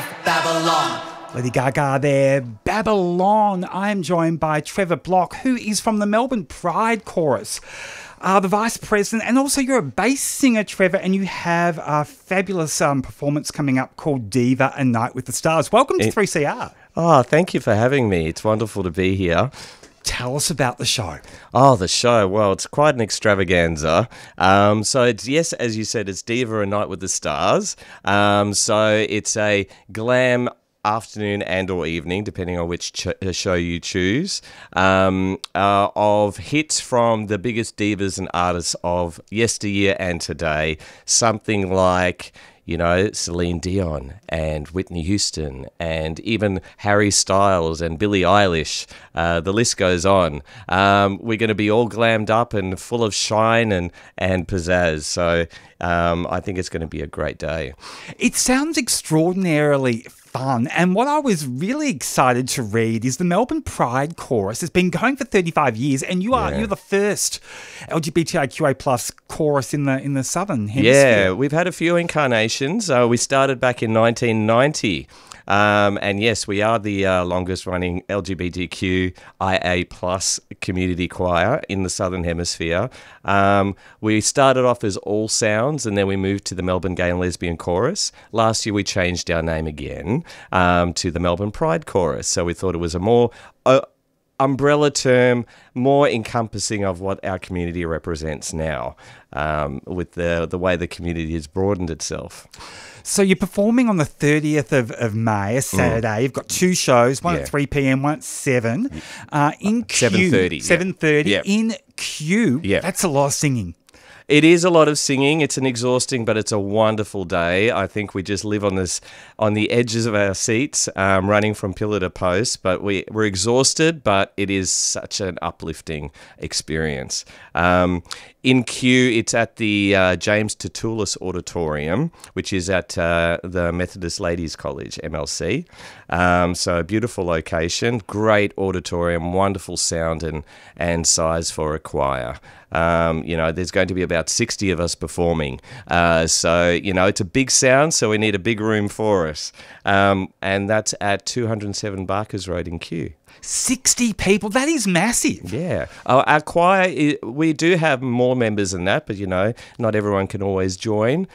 Babylon. Lady Gaga there, Babylon. I'm joined by Trevor Block, who is from the Melbourne Pride Chorus, the Vice President, and also you're a bass singer, Trevor, and you have a fabulous performance coming up called Diva, A Night with the Stars. Welcome to 3CR. Oh, thank you for having me. It's wonderful to be here. Tell us about the show. Oh, the show. Well, it's quite an extravaganza. So it's, yes, as you said, it's Diva, A Night with the Stars. So it's a glam afternoon and or evening, depending on which show you choose, of hits from the biggest divas and artists of yesteryear and today. Something like, you know, Celine Dion and Whitney Houston and even Harry Styles and Billie Eilish. The list goes on. We're going to be all glammed up and full of shine and pizzazz. So I think it's going to be a great day. It sounds extraordinarily fun. And what I was really excited to read is the Melbourne Pride Chorus has been going for 35 years, and you're the first LGBTIQA plus chorus in the Southern Hemisphere. Yeah, we've had a few incarnations. We started back in 1990. And yes, we are the longest running LGBTQIA plus community choir in the Southern Hemisphere. We started off as All Sounds, and then we moved to the Melbourne Gay and Lesbian Chorus. Last year we changed our name again to the Melbourne Pride Chorus. So we thought it was a more umbrella term, more encompassing of what our community represents now, with the way the community has broadened itself. So you're performing on the 30th of May, a Saturday. You've got two shows, one at 3 p.m, one at 7. In Kew. 7:30. 7:30 in Kew. Yeah. That's a lot of singing. It is a lot of singing. It's an exhausting, but it's a wonderful day. I think we just live on the edges of our seats, running from pillar to post. But we're exhausted, but it is such an uplifting experience. In Kew, it's at the James Tertulis Auditorium, which is at the Methodist Ladies College, MLC. So a beautiful location, great auditorium, wonderful sound and size for a choir. You know, there's going to be about 60 of us performing. So, you know, it's a big sound, so we need a big room for us. And that's at 207 Barkers Road in Kew. 60 people, that is massive. Yeah. Our choir, we do have more members than that, but, you know, not everyone can always join.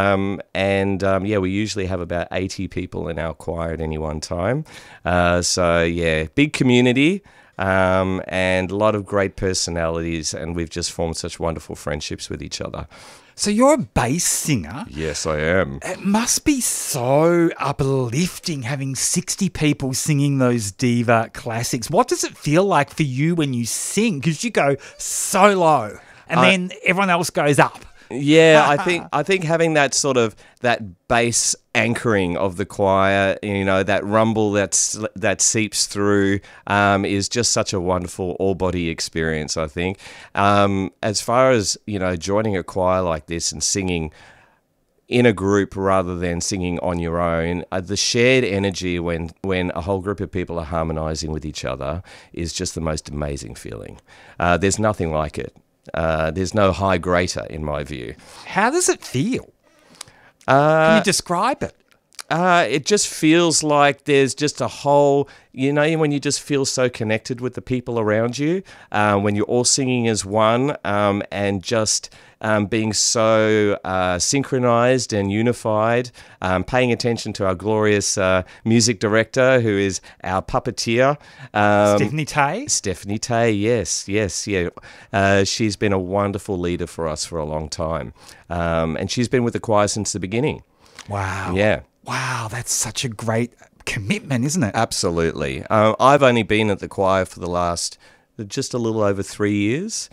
Yeah, we usually have about 80 people in our choir at any one time. So, yeah, big community. And a lot of great personalities, and we've just formed such wonderful friendships with each other. So you're a bass singer. Yes, I am. It must be so uplifting having 60 people singing those diva classics. What does it feel like for you when you sing? Because you go so low and then everyone else goes up. Yeah, I think having that sort of that bass anchoring of the choir, you know, that rumble that seeps through, is just such a wonderful all-body experience, I think. As far as, you know, joining a choir like this and singing in a group rather than singing on your own, the shared energy when a whole group of people are harmonizing with each other is just the most amazing feeling. There's nothing like it. There's no high greater, in my view. How does it feel? Can you describe it? It just feels like there's just a whole, you know, when you just feel so connected with the people around you, when you're all singing as one, and just being so synchronized and unified, paying attention to our glorious music director, who is our puppeteer. Stephanie Tay? Stephanie Tay, yes, yeah. She's been a wonderful leader for us for a long time. And she's been with the choir since the beginning. Wow. Yeah. Wow, that's such a great commitment, isn't it? Absolutely. I've only been at the choir for the last just a little over 3 years.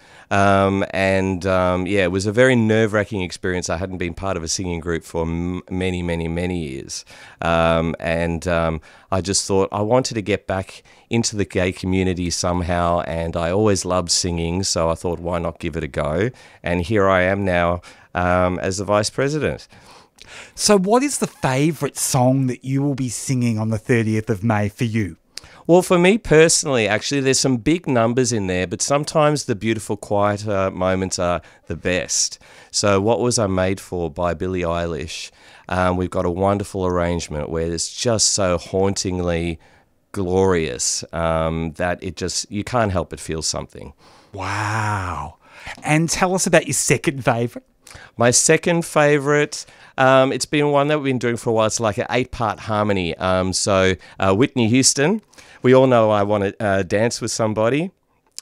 It was a very nerve-wracking experience. I hadn't been part of a singing group for many, many, many years. I just thought I wanted to get back into the gay community somehow, and I always loved singing, so I thought, why not give it a go? And here I am now as the Vice President. So what is the favourite song that you will be singing on the 30th of May for you? Well, for me personally, actually, there's some big numbers in there, but sometimes the beautiful, quieter moments are the best. So What Was I Made For by Billie Eilish we've got a wonderful arrangement where it's just so hauntingly glorious that you can't help but feel something. Wow. And tell us about your second favourite. My second favourite, it's been one that we've been doing for a while. It's like an 8-part harmony. So Whitney Houston, we all know I Want to Dance with Somebody.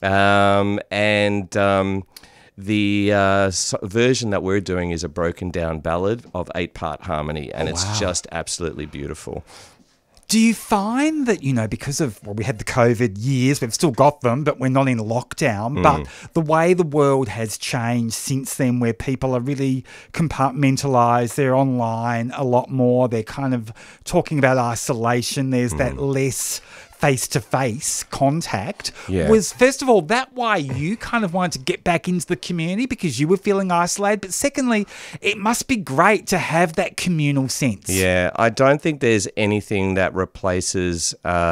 The version that we're doing is a broken down ballad of 8-part harmony, and it's just absolutely beautiful. Do you find that, because of, we had the COVID years, we've still got them, but we're not in lockdown, but the way the world has changed since then, where people are really compartmentalised, they're online a lot more, they're kind of talking about isolation, there's that less face-to-face contact. Was, first of all, that why you kind of wanted to get back into the community because you were feeling isolated? But secondly, it must be great to have that communal sense. Yeah, I don't think there's anything that replaces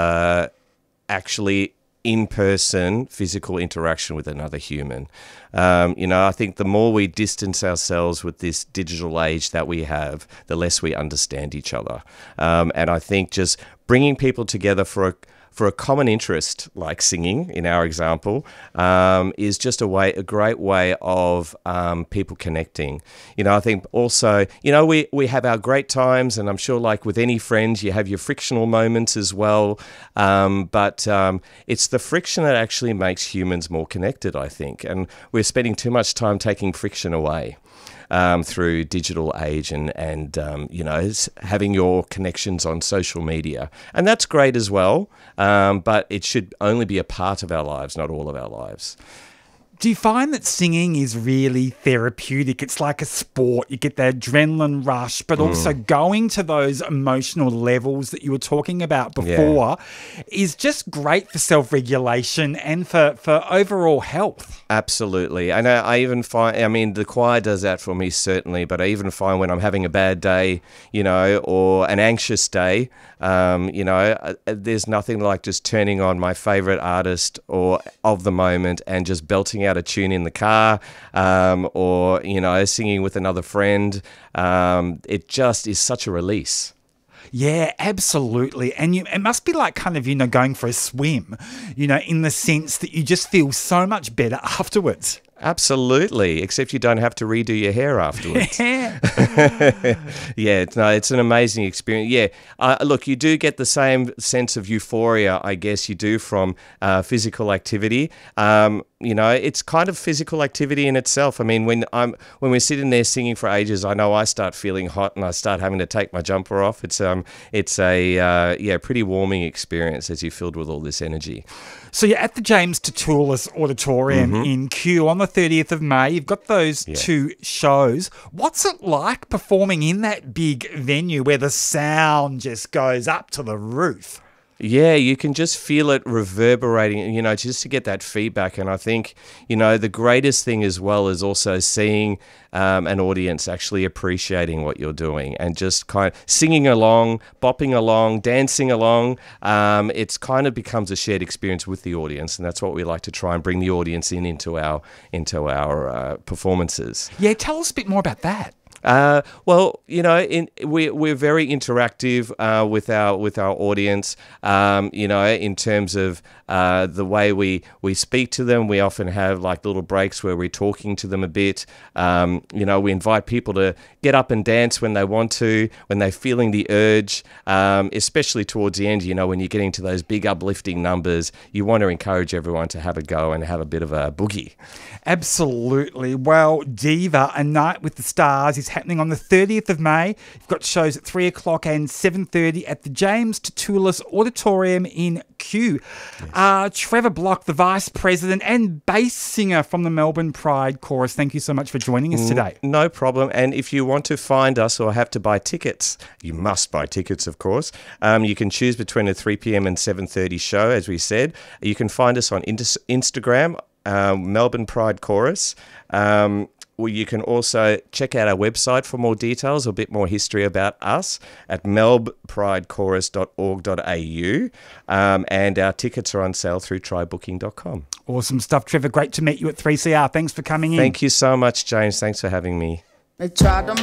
actually in-person physical interaction with another human. I think the more we distance ourselves with this digital age that we have, the less we understand each other. And I think just bringing people together for a common interest, like singing in our example, is just a great way of people connecting. I think also, we have our great times, and I'm sure like with any friends, you have your frictional moments as well. But it's the friction that actually makes humans more connected, I think. And we're spending too much time taking friction away. Through digital age and having your connections on social media. And that's great as well, but it should only be a part of our lives, not all of our lives. Do you find that singing is really therapeutic? It's like a sport. You get that adrenaline rush, but also going to those emotional levels that you were talking about before is just great for self-regulation and for overall health. Absolutely. And I even find, the choir does that for me, certainly, but I even find when I'm having a bad day, or an anxious day, there's nothing like just turning on my favourite artist or of the moment and just belting out a tune in the car, or singing with another friend. It just is such a release. Yeah, absolutely. And it must be like kind of, going for a swim, in the sense that you just feel so much better afterwards. Absolutely, except you don't have to redo your hair afterwards. It's an amazing experience. Look, you do get the same sense of euphoria, I guess you do, from physical activity. It's kind of physical activity in itself. I mean, when we're sitting there singing for ages, I know I start feeling hot and I start having to take my jumper off. It's a pretty warming experience as you're filled with all this energy. So you're at the James Tatoulis Auditorium in Kew on the 30th of May. You've got those two shows. What's it like performing in that big venue where the sound just goes up to the roof? Yeah, you can just feel it reverberating, just to get that feedback. And I think, the greatest thing as well is also seeing an audience actually appreciating what you're doing and just kind of singing along, bopping along, dancing along. It's kind of becomes a shared experience with the audience. And that's what we like to try and bring the audience into our performances. Yeah, tell us a bit more about that. We're very interactive with our audience. In terms of the way we speak to them, we often have like little breaks where we're talking to them a bit. We invite people to get up and dance when they want to, when they're feeling the urge, especially towards the end. When you're getting to those big uplifting numbers, you want to encourage everyone to have a go and have a bit of a boogie. Absolutely. Well, Diva, A Night with the Stars is happening on the 30th of May. You've got shows at 3 o'clock and 7:30 at the James Tatoulis Auditorium in Kew. Yes. Trevor Block, the Vice President and bass singer from the Melbourne Pride Chorus, thank you so much for joining us today. No problem. And if you want to find us or have to buy tickets, you must buy tickets, of course. You can choose between a 3 p.m. and 7:30 show, as we said. You can find us on Instagram, Melbourne Pride Chorus. You can also check out our website for more details, a bit more history about us at melbpridechorus.org.au. And our tickets are on sale through trybooking.com. Awesome stuff, Trevor. Great to meet you at 3CR. Thanks for coming in. Thank you so much, James. Thanks for having me. They tried to